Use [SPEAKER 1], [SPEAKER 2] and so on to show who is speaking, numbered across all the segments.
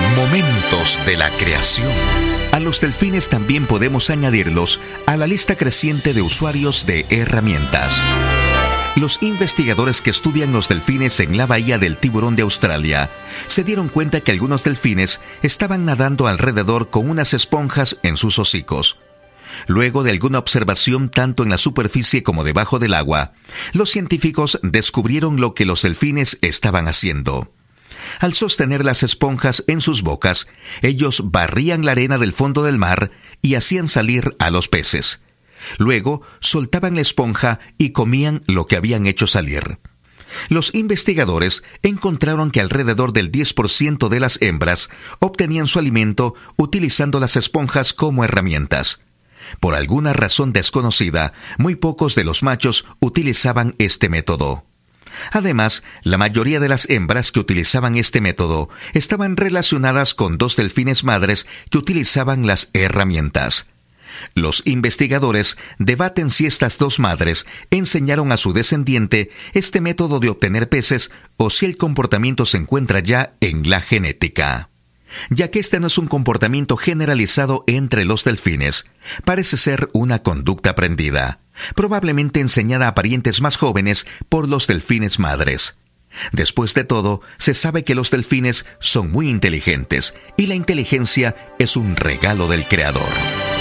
[SPEAKER 1] Momentos de la creación. A los delfines también podemos añadirlos a la lista creciente de usuarios de herramientas. Los investigadores que estudian los delfines en la bahía del Tiburón de Australia se dieron cuenta que algunos delfines estaban nadando alrededor con unas esponjas en sus hocicos. Luego de alguna observación tanto en la superficie como debajo del agua, los científicos descubrieron lo que los delfines estaban haciendo. Al sostener las esponjas en sus bocas, ellos barrían la arena del fondo del mar y hacían salir a los peces. Luego, soltaban la esponja y comían lo que habían hecho salir. Los investigadores encontraron que alrededor del 10% de las hembras obtenían su alimento utilizando las esponjas como herramientas. Por alguna razón desconocida, muy pocos de los machos utilizaban este método. Además, la mayoría de las hembras que utilizaban este método estaban relacionadas con dos delfines madres que utilizaban las herramientas. Los investigadores debaten si estas dos madres enseñaron a su descendiente este método de obtener peces o si el comportamiento se encuentra ya en la genética. Ya que este no es un comportamiento generalizado entre los delfines, parece ser una conducta aprendida, probablemente enseñada a parientes más jóvenes por los delfines madres. Después de todo, se sabe que los delfines son muy inteligentes y la inteligencia es un regalo del Creador.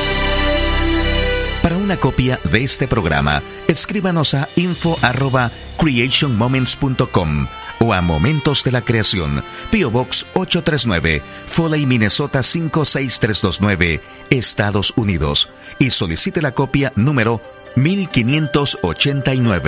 [SPEAKER 1] Para una copia de este programa, escríbanos a info@creationmoments.com o a Momentos de la Creación, P.O. Box 839, Foley, Minnesota 56329, Estados Unidos, y solicite la copia número 1589.